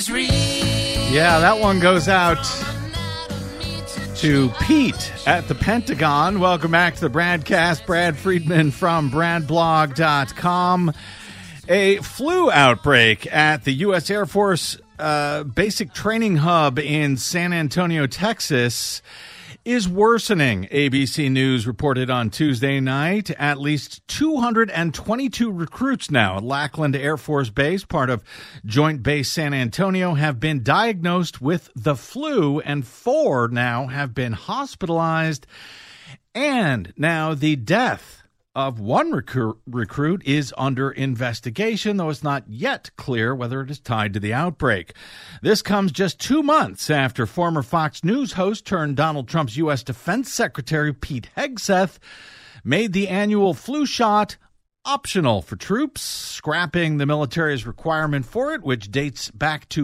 Yeah, that one goes out to Pete at the Pentagon. Welcome back to the Bradcast. Brad Friedman from bradblog.com. A flu outbreak at the U.S. Air Force Basic Training Hub in San Antonio, Texas, is worsening. ABC News reported on Tuesday night at least 222 recruits now at Lackland Air Force Base, part of Joint Base San Antonio, have been diagnosed with the flu, and 4 now have been hospitalized. And now the death of one recruit is under investigation, though it's not yet clear whether it is tied to the outbreak. This comes just 2 months after former Fox News host turned Donald Trump's U.S. Defense Secretary Pete Hegseth made the annual flu shot optional for troops, scrapping the military's requirement for it, which dates back to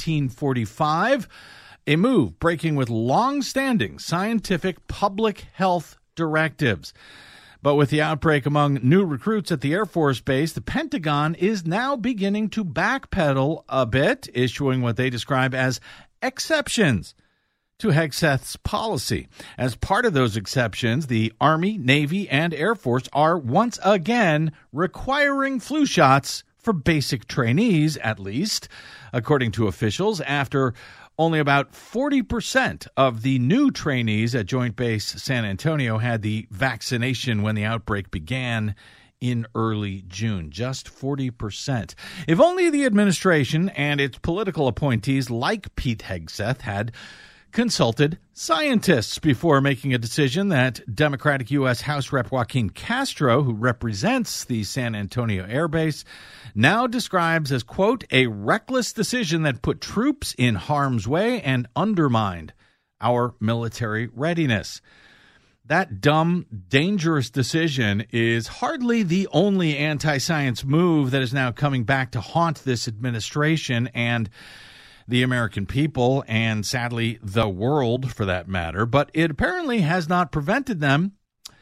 1945, a move breaking with long-standing scientific public health directives. But with the outbreak among new recruits at the Air Force Base, the Pentagon is now beginning to backpedal a bit, issuing what they describe as exceptions to Hegseth's policy. As part of those exceptions, the Army, Navy, and Air Force are once again requiring flu shots for basic trainees, at least, according to officials, after only about 40% of the new trainees at Joint Base San Antonio had the vaccination when the outbreak began in early June. Just 40%. If only the administration and its political appointees like Pete Hegseth had consulted scientists before making a decision that Democratic U.S. House Rep. Joaquin Castro, who represents the San Antonio Air Base, now describes as, quote, a reckless decision that put troops in harm's way and undermined our military readiness. That dumb, dangerous decision is hardly the only anti-science move that is now coming back to haunt this administration and the American people, and sadly the world for that matter, but it apparently has not prevented them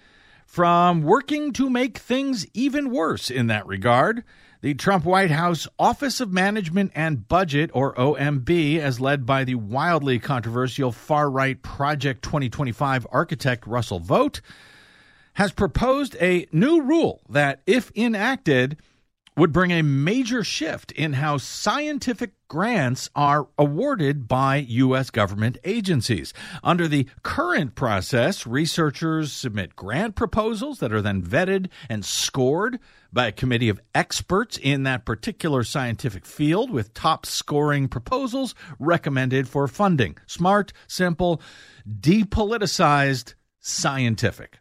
from working to make things even worse in that regard. The Trump White House Office of Management and Budget, or OMB, as led by the wildly controversial far-right Project 2025 architect Russell Vought, has proposed a new rule that, if enacted, would bring a major shift in how scientific grants are awarded by U.S. government agencies. Under the current process, researchers submit grant proposals that are then vetted and scored by a committee of experts in that particular scientific field, with top-scoring proposals recommended for funding. Smart, simple, depoliticized, scientific.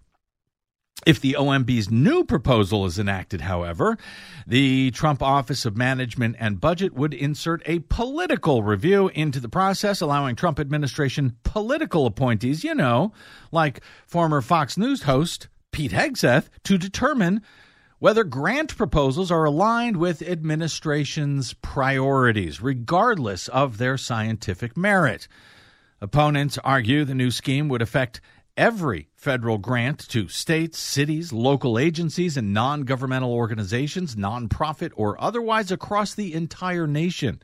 If the OMB's new proposal is enacted, however, the Trump Office of Management and Budget would insert a political review into the process, allowing Trump administration political appointees, like former Fox News host Pete Hegseth, to determine whether grant proposals are aligned with administration's priorities, regardless of their scientific merit. Opponents argue the new scheme would affect every federal grant to states, cities, local agencies, and non-governmental organizations, nonprofit or otherwise, across the entire nation.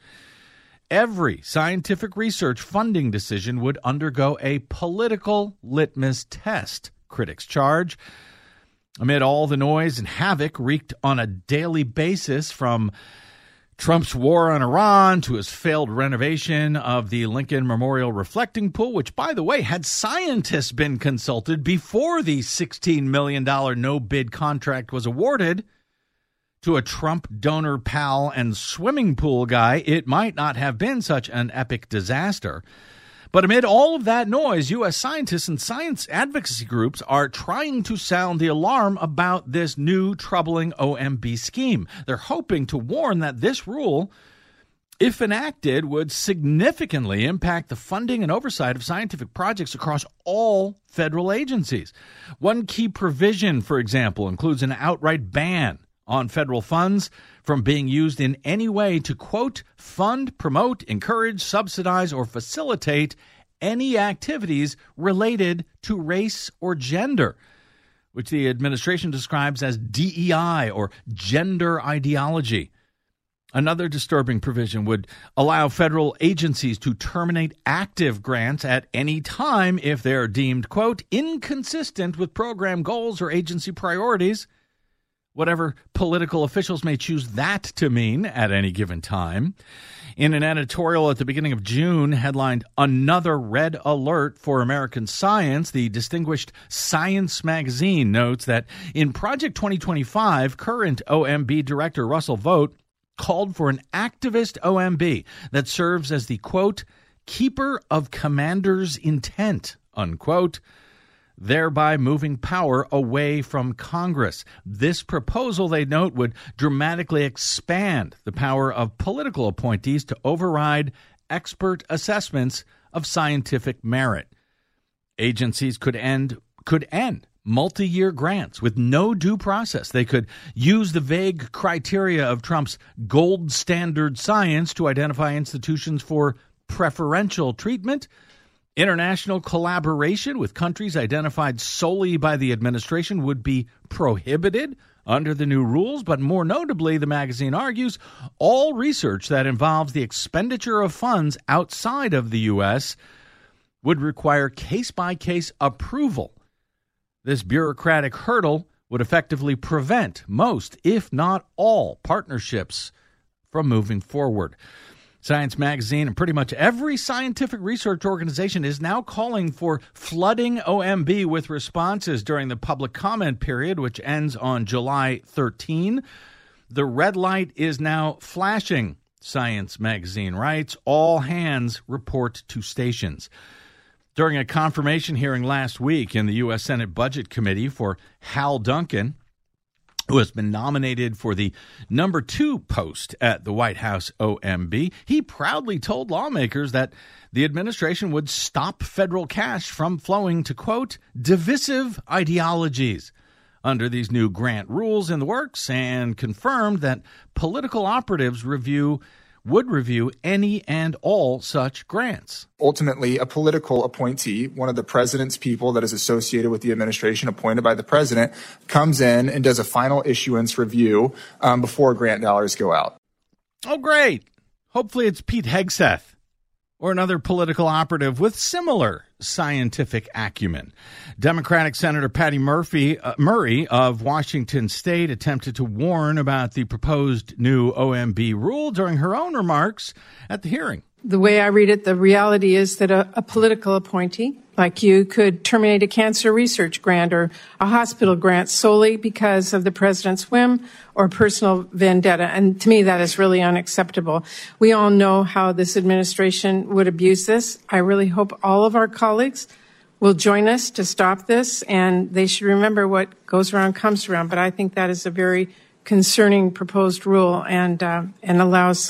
Every scientific research funding decision would undergo a political litmus test, critics charge. Amid all the noise and havoc wreaked on a daily basis, from Trump's war on Iran to his failed renovation of the Lincoln Memorial Reflecting Pool, which, by the way, had scientists been consulted before the $16 million no-bid contract was awarded to a Trump donor pal and swimming pool guy, it might not have been such an epic disaster. But amid all of that noise, U.S. scientists and science advocacy groups are trying to sound the alarm about this new troubling OMB scheme. They're hoping to warn that this rule, if enacted, would significantly impact the funding and oversight of scientific projects across all federal agencies. One key provision, for example, includes an outright ban on federal funds from being used in any way to, quote, fund, promote, encourage, subsidize, or facilitate any activities related to race or gender, which the administration describes as DEI, or gender ideology. Another disturbing provision would allow federal agencies to terminate active grants at any time if they're deemed, quote, inconsistent with program goals or agency priorities, whatever political officials may choose that to mean at any given time. In an editorial at the beginning of June headlined "Another Red Alert for American Science," the distinguished Science magazine notes that in Project 2025, current OMB Director Russell Vought called for an activist OMB that serves as the, quote, keeper of commander's intent, unquote, thereby moving power away from Congress. This proposal, they note, would dramatically expand the power of political appointees to override expert assessments of scientific merit. Agencies could end multi-year grants with no due process. They could use the vague criteria of Trump's gold standard science to identify institutions for preferential treatment. International collaboration with countries identified solely by the administration would be prohibited under the new rules, but more notably, the magazine argues, all research that involves the expenditure of funds outside of the U.S. would require case-by-case approval. This bureaucratic hurdle would effectively prevent most, if not all, partnerships from moving forward. Science magazine and pretty much every scientific research organization is now calling for flooding OMB with responses during the public comment period, which ends on July 13. The red light is now flashing, Science magazine writes. All hands report to stations. During a confirmation hearing last week in the U.S. Senate Budget Committee for Hal Duncan, who has been nominated for the number 2 post at the White House OMB, he proudly told lawmakers that the administration would stop federal cash from flowing to, quote, divisive ideologies under these new grant rules in the works, and confirmed that political operatives would review any and all such grants. Ultimately, a political appointee, one of the president's people that is associated with the administration appointed by the president, comes in and does a final issuance review before grant dollars go out. Oh, great. Hopefully it's Pete Hegseth or another political operative with similar scientific acumen. Democratic Senator Patty Murray of Washington State attempted to warn about the proposed new OMB rule during her own remarks at the hearing. The way I read it, the reality is that a political appointee like you could terminate a cancer research grant or a hospital grant solely because of the president's whim or personal vendetta. And to me, that is really unacceptable. We all know how this administration would abuse this. I really hope all of our colleagues will join us to stop this, and they should remember what goes around comes around. But I think that is a very concerning proposed rule and allows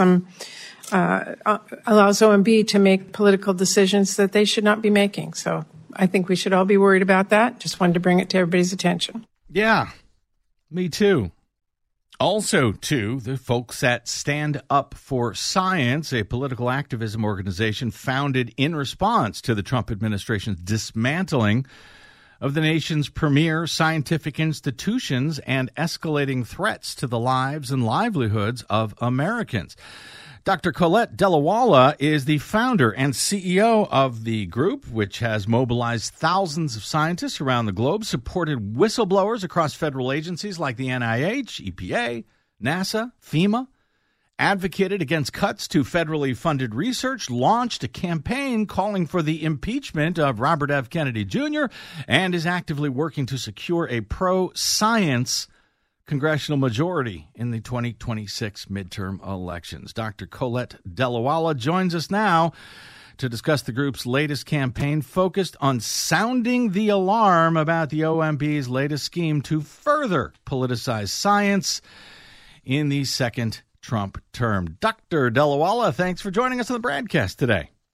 OMB to make political decisions that they should not be making. So I think we should all be worried about that. Just wanted to bring it to everybody's attention. Yeah, me too. Also, too, the folks at Stand Up for Science, a political activism organization founded in response to the Trump administration's dismantling of the nation's premier scientific institutions and escalating threats to the lives and livelihoods of Americans. Dr. Colette Delawala is the founder and CEO of the group, which has mobilized thousands of scientists around the globe, supported whistleblowers across federal agencies like the NIH, EPA, NASA, FEMA, advocated against cuts to federally funded research, launched a campaign calling for the impeachment of Robert F. Kennedy Jr., and is actively working to secure a pro-science congressional majority in the 2026 midterm elections. Dr. Colette Delawala joins us now to discuss the group's latest campaign focused on sounding the alarm about the OMB's latest scheme to further politicize science in the second Trump term. Dr. Delawala, thanks for joining us on the broadcast today.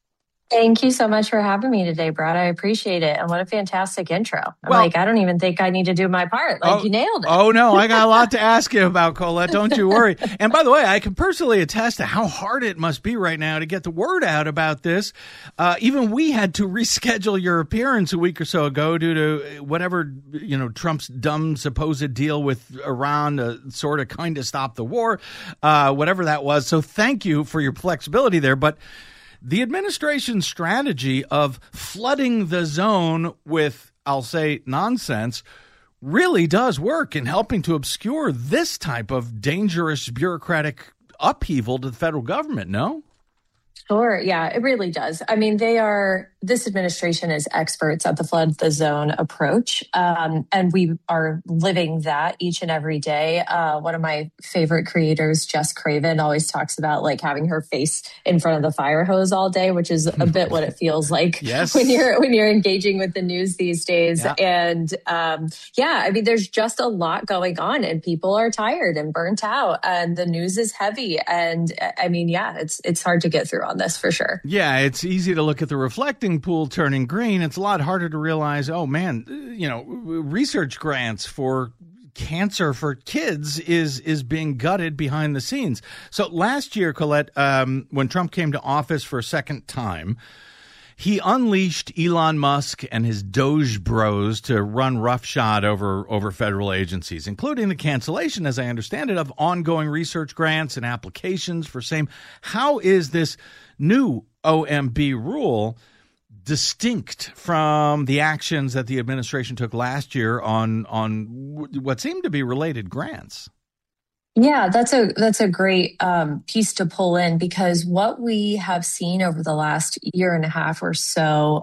Thank you so much for having me today, Brad. I appreciate it. And what a fantastic intro. I don't even think I need to do my part. You nailed it. Oh, no, I got a lot to ask you about, Colette. Don't you worry. And by the way, I can personally attest to how hard it must be right now to get the word out about this. Even we had to reschedule your appearance a week or so ago due to whatever, Trump's dumb supposed deal with Iran to sort of kind of stop the war, whatever that was. So thank you for your flexibility there. But the administration's strategy of flooding the zone with, I'll say, nonsense really does work in helping to obscure this type of dangerous bureaucratic upheaval to the federal government, no? Sure. Yeah, it really does. I mean, this administration is experts at the flood the zone approach. And we are living that each and every day. One of my favorite creators, Jess Craven, always talks about having her face in front of the fire hose all day, which is a bit what it feels like yes. when you're engaging with the news these days. Yeah. And I mean, there's just a lot going on and people are tired and burnt out and the news is heavy. And I mean, it's hard to get through on this for sure. Yeah, it's easy to look at the reflecting pool turning green. It's a lot harder to realize, oh man, research grants for cancer for kids is being gutted behind the scenes. So last year, Colette, when Trump came to office for a second time, he unleashed Elon Musk and his Doge bros to run roughshod over federal agencies, including the cancellation, as I understand it, of ongoing research grants and applications for same. How is this new OMB rule distinct from the actions that the administration took last year on what seemed to be related grants? Yeah, that's a great piece to pull in, because what we have seen over the last year and a half or so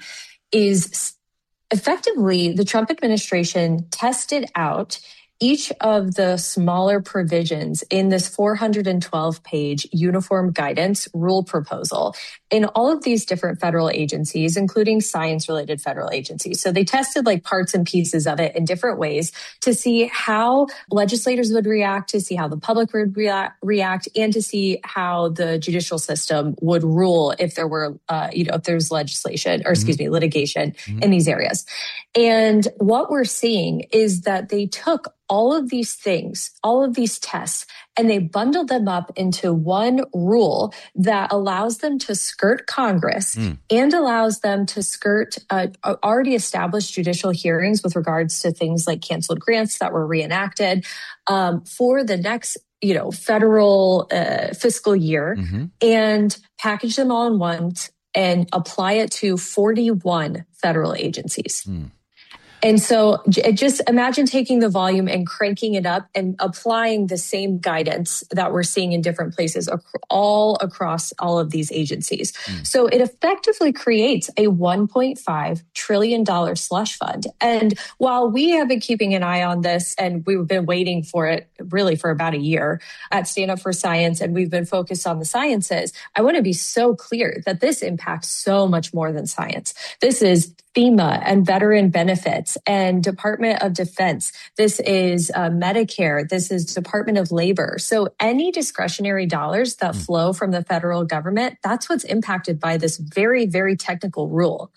is effectively the Trump administration tested out each of the smaller provisions in this 412-page uniform guidance rule proposal in all of these different federal agencies, including science-related federal agencies. So they tested parts and pieces of it in different ways to see how legislators would react, to see how the public would react, and to see how the judicial system would rule if there were, if there's legislation or litigation in these areas. And what we're seeing is that they took all of these things, all of these tests, and they bundled them up into one rule that allows them to skirt Congress and allows them to skirt already established judicial hearings with regards to things like canceled grants that were reenacted for the next federal fiscal year, and package them all in once and apply it to 41 federal agencies. And so just imagine taking the volume and cranking it up and applying the same guidance that we're seeing in different places all across all of these agencies. So it effectively creates a $1.5 trillion slush fund. And while we have been keeping an eye on this, and we've been waiting for it really for about a year at Stand Up for Science, and we've been focused on the sciences, I want to be so clear that this impacts so much more than science. This is FEMA and veteran benefits and Department of Defense. This is Medicare. This is Department of Labor. So any discretionary dollars that flow from the federal government, that's what's impacted by this very, very technical rule.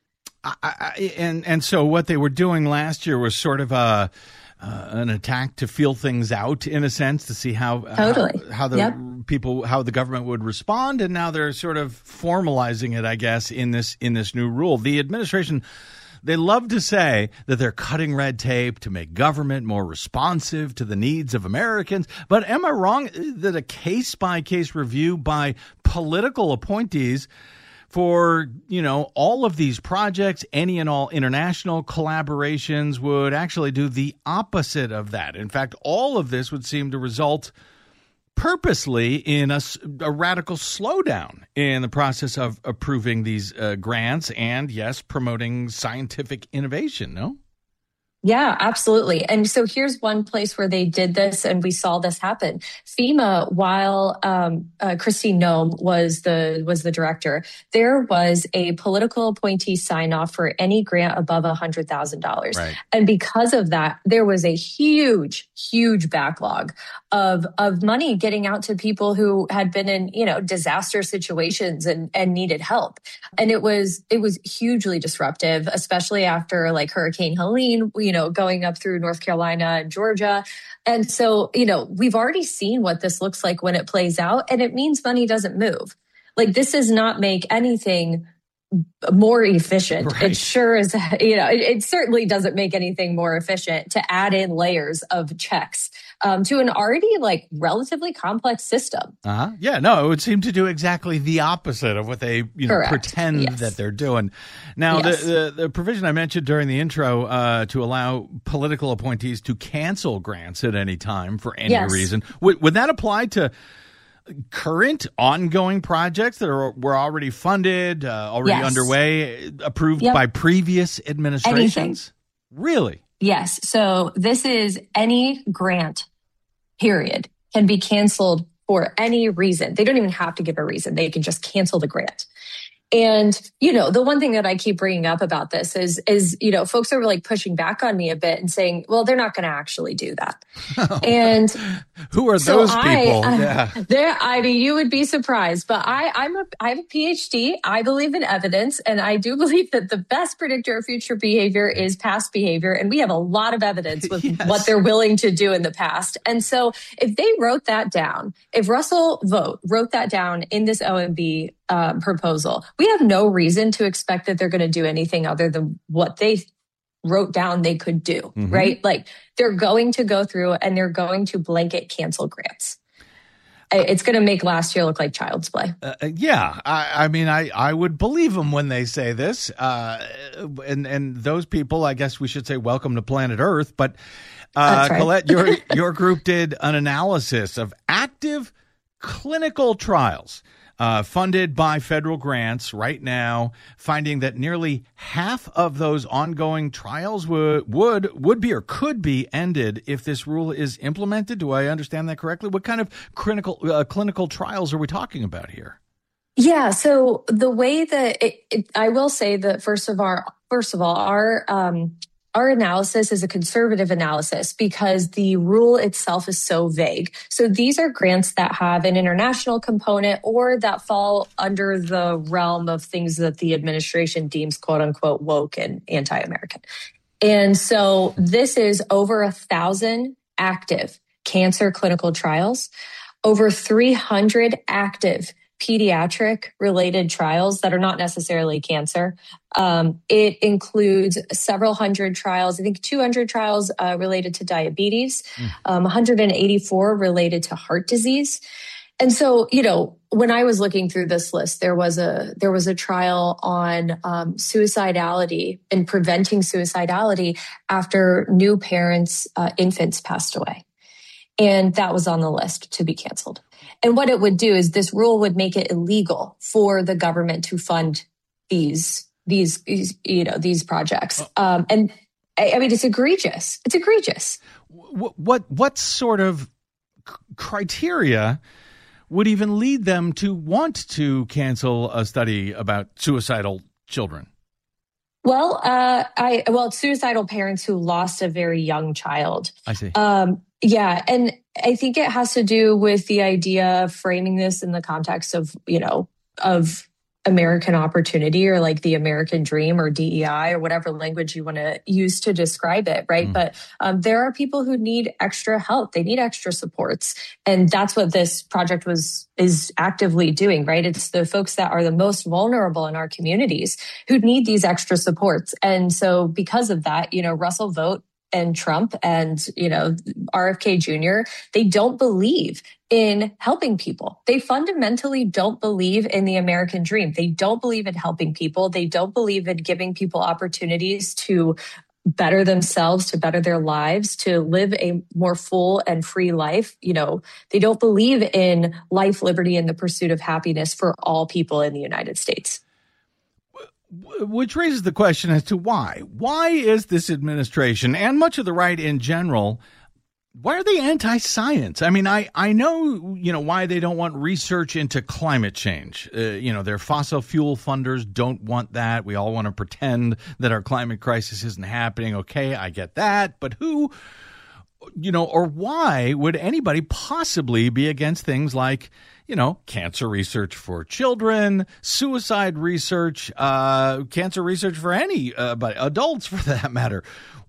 And so what they were doing last year was sort of an attack to feel things out, in a sense, to see how the government would respond, and now they're sort of formalizing it, I guess, in this new rule. The administration, they love to say that they're cutting red tape to make government more responsive to the needs of Americans. But am I wrong that a case-by-case review by political appointees for, all of these projects, any and all international collaborations, would actually do the opposite of that? In fact, all of this would seem to result purposely in a radical slowdown in the process of approving these grants and, yes, promoting scientific innovation, no? Yeah, absolutely. And so here's one place where they did this and we saw this happen. FEMA, while Christine Nome was the director, there was a political appointee sign off for any grant above $100,000. Right. And because of that, there was a huge backlog of money getting out to people who had been in, disaster situations and needed help. And it was hugely disruptive, especially after like Hurricane Helene, going up through North Carolina and Georgia. And so, we've already seen what this looks like when it plays out, and it means money doesn't move. Like, this does not make anything more efficient. Right. It sure is, it certainly doesn't make anything more efficient to add in layers of checks to an already like relatively complex system. Yeah, no, it would seem to do exactly the opposite of what they pretend that they're doing. Now, the provision I mentioned during the intro to allow political appointees to cancel grants at any time for any reason, would that apply to current ongoing projects that were already funded, already underway, approved by previous administrations? Anything. Really? Yes. So this is any grant, period, can be canceled for any reason. They don't even have to give a reason. They can just cancel the grant. And, the one thing that I keep bringing up about this is, folks are like pushing back on me a bit and saying, well, they're not going to actually do that. And who are those people? You would be surprised, but I have a PhD. I believe in evidence, and I do believe that the best predictor of future behavior is past behavior. And we have a lot of evidence with what they're willing to do in the past. And so if they wrote that down, if Russell Vought wrote that down in this OMB proposal, we have no reason to expect that they're going to do anything other than what they wrote down they could do, right? Like, they're going to go through and they're going to blanket cancel grants. It's going to make last year look like child's play. I mean, I would believe them when they say this. And those people, I guess we should say, welcome to planet Earth. But Colette, your group did an analysis of active clinical trials funded by federal grants right now, finding that nearly half of those ongoing trials would be or could be ended if this rule is implemented. Do I understand that correctly? What kind of clinical trials are we talking about here? Yeah, so the way that I will say that first of all, our analysis is a conservative analysis because the rule itself is so vague. So these are grants that have an international component or that fall under the realm of things that the administration deems quote unquote woke and anti-American. And so this is over 1,000 active cancer clinical trials, over 300 active pediatric related trials that are not necessarily cancer. It includes several hundred trials, I think 200 trials related to diabetes, 184 related to heart disease. And so, when I was looking through this list, there was a trial on suicidality and preventing suicidality after new parents' infants passed away. And that was on the list to be canceled. And what it would do is this rule would make it illegal for the government to fund these projects. And I mean, it's egregious. It's egregious. What sort of criteria would even lead them to want to cancel a study about suicidal children? Well, it's suicidal parents who lost a very young child. I see. Yeah. And I think it has to do with the idea of framing this in the context of American opportunity or like the American dream or DEI or whatever language you want to use to describe it, right? But there are people who need extra help. They need extra supports. And that's what this project is actively doing, right? It's the folks that are the most vulnerable in our communities who need these extra supports. And so because of that, Russell Vought and Trump and, RFK Jr., they don't believe in helping people. They fundamentally don't believe in the American dream. They don't believe in helping people. They don't believe in giving people opportunities to better themselves, to better their lives, to live a more full and free life. They don't believe in life, liberty, and the pursuit of happiness for all people in the United States. Which raises the question as to why. Why is this administration and much of the right in general, why are they anti-science? I mean, I know, why they don't want research into climate change. Their fossil fuel funders don't want that. We all want to pretend that our climate crisis isn't happening. Okay, I get that. But who, or why would anybody possibly be against things like, cancer research for children, suicide research, cancer research for but adults for that matter?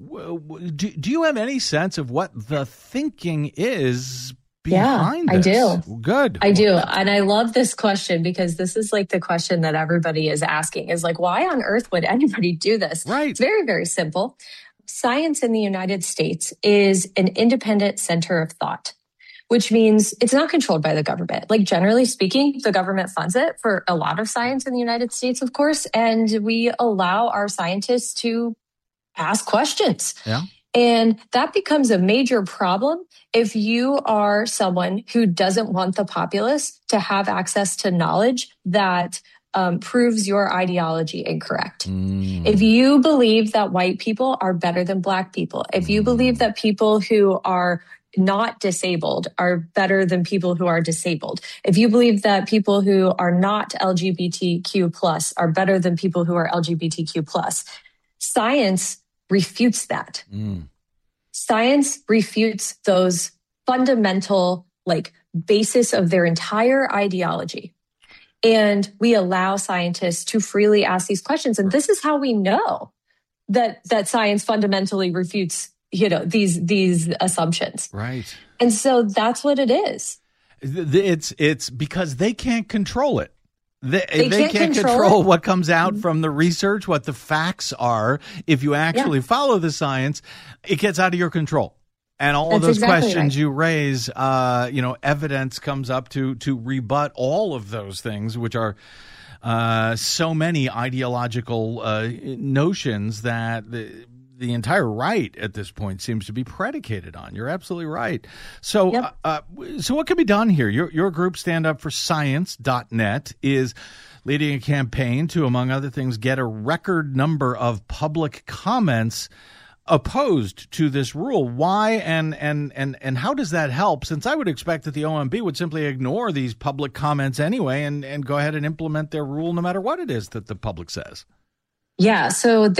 Do you have any sense of what the thinking is behind this? I do. Good. I do. And I love this question because this is like the question that everybody is asking is like, why on earth would anybody do this? Right. It's very, very simple. Science in the United States is an independent center of thought, which means it's not controlled by the government. Like generally speaking, the government funds it for a lot of science in the United States, of course, and we allow our scientists to ask questions. Yeah. And that becomes a major problem if you are someone who doesn't want the populace to have access to knowledge that proves your ideology incorrect. If you believe that white people are better than black people, if you believe that people who are not disabled are better than people who are disabled, if you believe that people who are not LGBTQ plus are better than people who are LGBTQ plus, science refutes that. Science refutes those fundamental basis of their entire ideology. And we allow scientists to freely ask these questions. And this is how we know that science fundamentally refutes, these assumptions. Right. And so that's what it is. It's because they can't control it. They can't control what comes out from the research, what the facts are. If you actually follow the science, it gets out of your control. And all of those questions you raise, evidence comes up to rebut all of those things, which are so many ideological notions that the entire right at this point seems to be predicated on. You're absolutely right. So, so what can be done here? Your group, StandUpForScience.net, is leading a campaign to, among other things, get a record number of public comments opposed to this rule. Why and how does that help? Since I would expect that the OMB would simply ignore these public comments anyway and go ahead and implement their rule no matter what it is that the public says. Yeah, so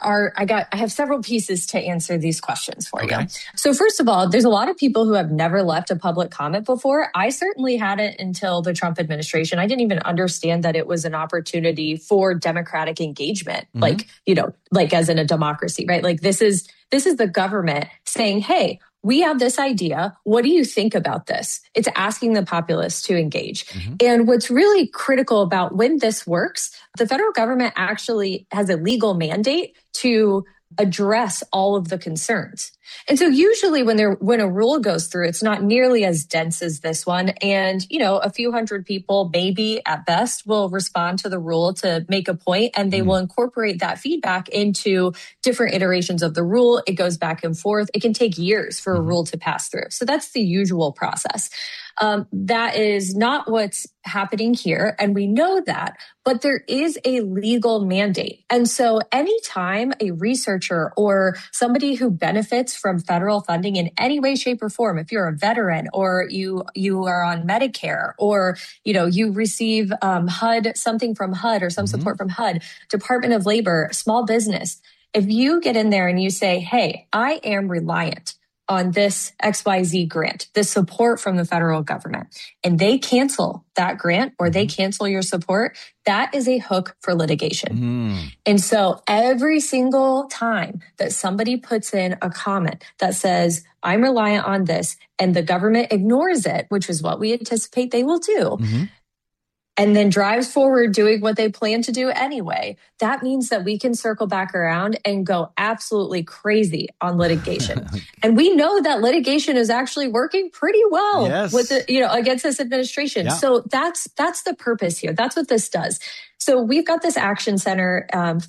I have several pieces to answer these questions for you. So first of all, there's a lot of people who have never left a public comment before. I certainly hadn't until the Trump administration. I didn't even understand that it was an opportunity for democratic engagement, like as in a democracy, right? Like this is the government saying, hey, we have this idea. What do you think about this? It's asking the populace to engage. And what's really critical about when this works, the federal government actually has a legal mandate to address all of the concerns. And so usually when a rule goes through, it's not nearly as dense as this one. And, a few hundred people, maybe at best, will respond to the rule to make a point, and they will incorporate that feedback into different iterations of the rule. It goes back and forth. It can take years for a rule to pass through. So that's the usual process. That is not what's happening here. And we know that, but there is a legal mandate. And so anytime a researcher or somebody who benefits from federal funding in any way, shape, or form, if you're a veteran or you are on Medicare or, you receive HUD, something from HUD or some support from HUD, Department of Labor, small business, if you get in there and you say, hey, I am reliant on this XYZ grant, this support from the federal government, and they cancel that grant or they cancel your support, that is a hook for litigation. And so every single time that somebody puts in a comment that says, I'm reliant on this, and the government ignores it, which is what we anticipate they will do, and then drives forward doing what they plan to do anyway, that means that we can circle back around and go absolutely crazy on litigation. And we know that litigation is actually working pretty well with against this administration. Yeah. So that's the purpose here. That's what this does. So we've got this action center,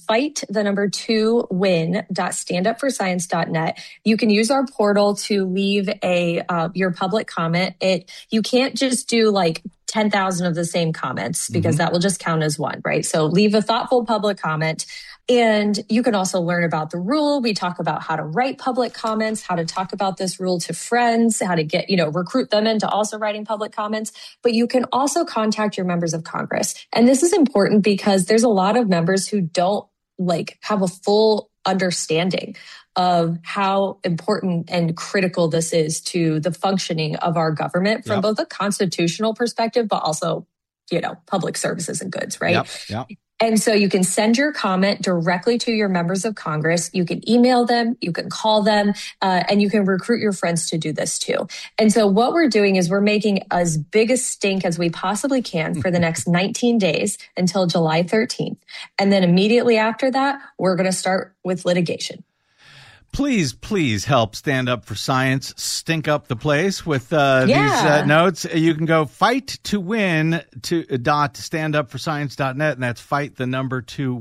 fight2win.standupforscience.net. You can use our portal to leave your public comment. You can't just do 10,000 of the same comments, because that will just count as one, right? So leave a thoughtful public comment. And you can also learn about the rule. We talk about how to write public comments, how to talk about this rule to friends, how to get, recruit them into also writing public comments. But you can also contact your members of Congress. And this is important because there's a lot of members who don't have a full understanding of how important and critical this is to the functioning of our government from both a constitutional perspective, but also, public services and goods, right? Yep. And so you can send your comment directly to your members of Congress. You can email them, you can call them, and you can recruit your friends to do this too. And so what we're doing is we're making as big a stink as we possibly can for the next 19 days until July 13th. And then immediately after that, we're going to start with litigation. Please help Stand Up for Science stink up the place with these notes. You can go fight to win to .standupforscience.net, and that's fight the number 2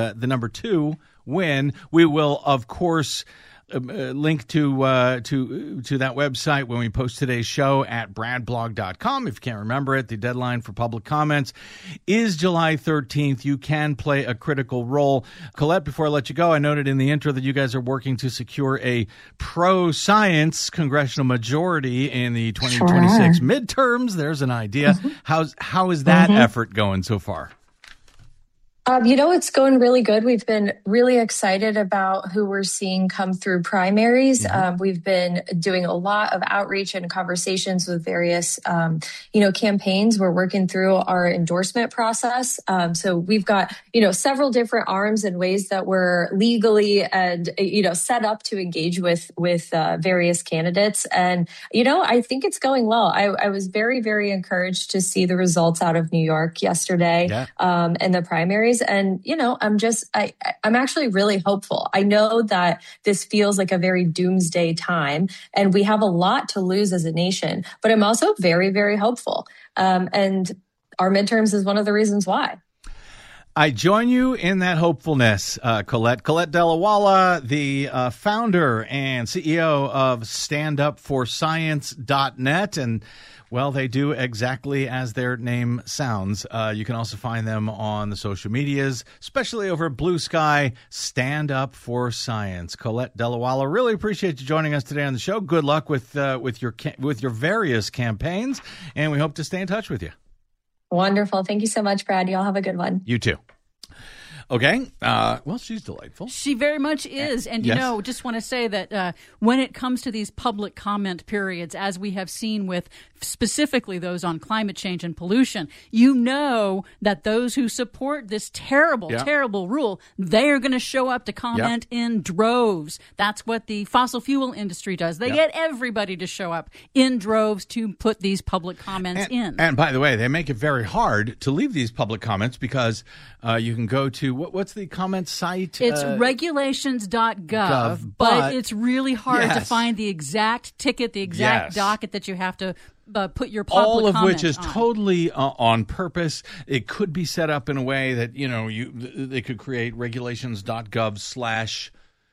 win. We will, of course, link to that website when we post today's show at bradblog.com. If you can't remember it, the deadline for public comments is July 13th. You can play a critical role. Colette, before I let you go, I noted in the intro that you guys are working to secure a pro-science congressional majority in the 2026 midterms. There's an idea. How is that effort going so far? It's going really good. We've been really excited about who we're seeing come through primaries. We've been doing a lot of outreach and conversations with various, campaigns. We're working through our endorsement process. So we've got, several different arms and ways that we're legally and, set up to engage with various candidates. And, I think it's going well. I was very, very encouraged to see the results out of New York yesterday, and the primaries. And, I'm actually really hopeful. I know that this feels like a very doomsday time and we have a lot to lose as a nation, but I'm also very, very hopeful. And our midterms is one of the reasons why. I join you in that hopefulness, Colette. Colette Delawala, the founder and CEO of StandUpForScience.net. And, well, they do exactly as their name sounds. You can also find them on the social medias, especially over at Blue Sky, Stand Up for Science. Colette Delawala, really appreciate you joining us today on the show. Good luck with your various campaigns, and we hope to stay in touch with you. Wonderful. Thank you so much, Brad. Y'all have a good one. You too. Okay. Well, she's delightful. She very much is. And, just want to say that when it comes to these public comment periods, as we have seen with specifically those on climate change and pollution, that those who support this terrible, terrible rule, they are going to show up to comment in droves. That's what the fossil fuel industry does. They get everybody to show up in droves to put these public comments in. And by the way, they make it very hard to leave these public comments because you can go to what's the comment site? It's regulations.gov, but it's really hard to find the exact ticket, the exact docket that you have to put your public all of comment which is on. Totally on purpose. It could be set up in a way that they could create regulations.gov/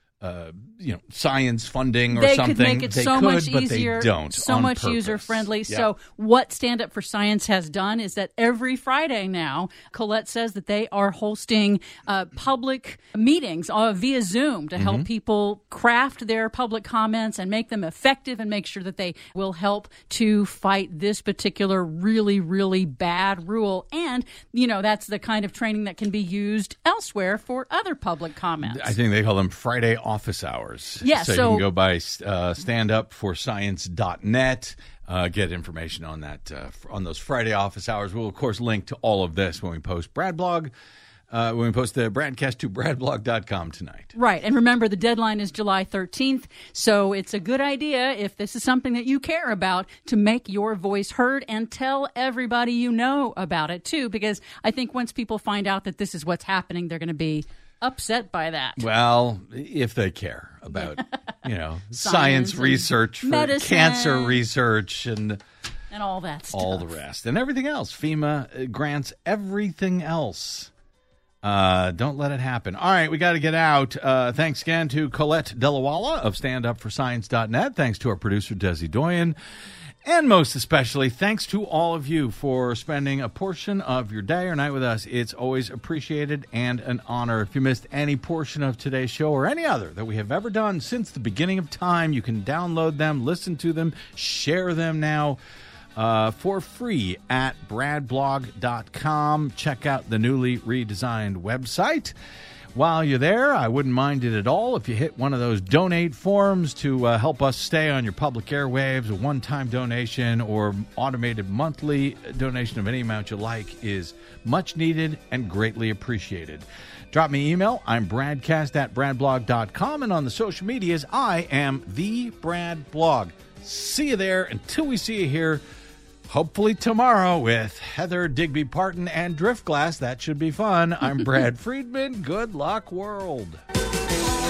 science funding or they something. Could make it so much easier, but they don't. So much user friendly. Yeah. So what Stand Up for Science has done is that every Friday now, Colette says that they are hosting public meetings via Zoom to help people craft their public comments and make them effective and make sure that they will help to fight this particular really, really bad rule. And, that's the kind of training that can be used elsewhere for other public comments. I think they call them Friday office hours. Yeah, so you can go by standupforscience.net, get information on that, on those Friday office hours. We'll, of course, link to all of this when we post Bradblog, when we post the Bradcast to bradblog.com tonight. Right. And remember, the deadline is July 13th. So it's a good idea, if this is something that you care about, to make your voice heard and tell everybody you know about it, too, because I think once people find out that this is what's happening, they're going to be upset by that. Well, if they care about, science research for medicine, cancer research and all that stuff. All the rest. And everything else. FEMA grants everything else. Don't let it happen. All right, we got to get out. Thanks again to Colette Delawala of StandUpForScience.net. Thanks to our producer, Desi Doyen. And most especially, thanks to all of you for spending a portion of your day or night with us. It's always appreciated and an honor. If you missed any portion of today's show or any other that we have ever done since the beginning of time, you can download them, listen to them, share them now for free at bradblog.com. Check out the newly redesigned website. While you're there, I wouldn't mind it at all if you hit one of those donate forms to help us stay on your public airwaves. A one-time donation or automated monthly donation of any amount you like is much needed and greatly appreciated. Drop me an email. I'm bradcast@bradblog.com, and on the social medias, I am the Brad Blog. See you there. Until we see you here, hopefully tomorrow with Heather Digby Parton and Driftglass. That should be fun. I'm Brad Friedman. Good luck, world.